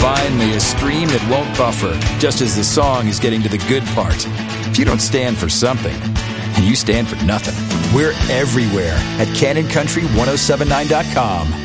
finally a stream that won't buffer, just as the song is getting to the good part. If you don't stand for something, you stand for nothing. We're everywhere at CanonCountry1079.com.